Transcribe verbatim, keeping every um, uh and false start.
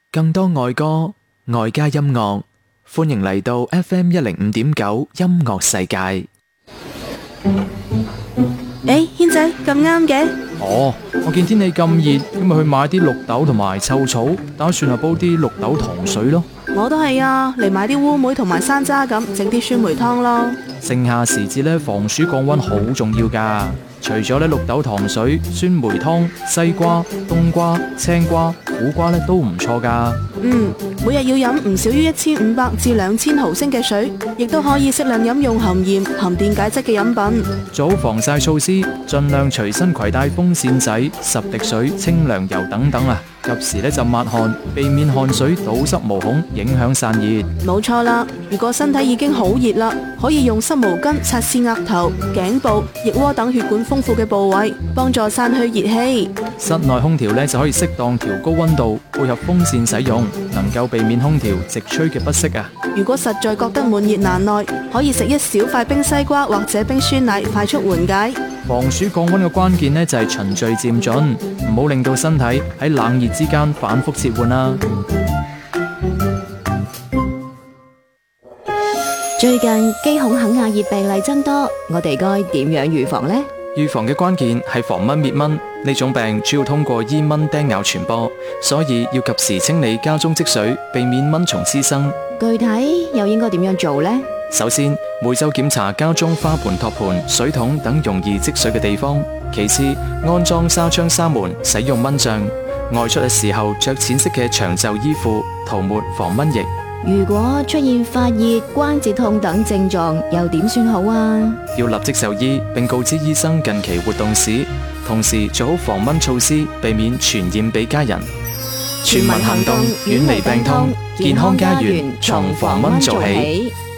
更多愛歌、愛家音樂，歡迎嚟到 F M 一零五點九音樂世界。 誒，軒仔咁啱嘅。 哦，我見天氣咁熱，咁咪去買啲綠豆同埋臭草，打算係煲啲綠豆糖水咯。 我都係啊，嚟買啲烏梅同埋山楂咁，整啲酸梅湯咯。 盛夏時節咧，防暑降溫好重要噶。除咗咧綠豆糖水、酸梅湯、西瓜、冬瓜、青瓜、苦瓜咧都唔錯噶。 嗯，每日要飲唔少於一千五百至兩千毫升嘅水，亦都可以適量飲用含鹽、含電解質嘅飲品。 做好防曬措施，盡量隨身攜帶風扇仔、十滴水、清涼油等等啊。及時咧就抹汗，避免汗水堵塞毛孔，影響散熱。 冇錯啦，如果身體已經好熱啦，可以用濕毛巾擦拭額頭、頸部、腋窩等血管豐富嘅部位，幫助散去熱氣。 室內空調咧就可以適當調高溫度，配合風扇使用，能夠避免空調直吹嘅不適啊。 如果實在覺得悶熱難耐，可以食一小塊冰西瓜或者冰酸奶，快速緩解。 防暑降溫嘅關鍵呢，就係循序漸進，唔好令到身體喺冷熱之間反覆切換啦。 最近肌孔肯亞熱病例增多，我哋該點樣預防呢？ 預防嘅關鍵係防蚊滅蚊，呢種病主要通過衣蚊叮咬傳播，所以要及時清理家中積水，避免蚊蟲滋生。 具體又應該點樣做呢？ 首先，每周檢查家中花盆、托盤、水桶等容易積水嘅地方。其次，安裝紗窗、紗門，使用蚊帳。外出嘅時候，着淺色嘅長袖衣褲，塗抹防蚊液。 如果出現發熱、關節痛等症狀，又點算好啊？ 要立即就醫，並告知醫生近期活動史，同時做好防蚊措施，避免傳染俾家人。全民行動，遠離病痛，健康家園從防蚊做起。